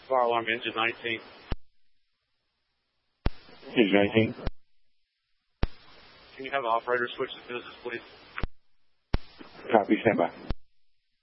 fire alarm, engine 19. Engine 19. Can you have an operator switch to business, please? Copy, stand by.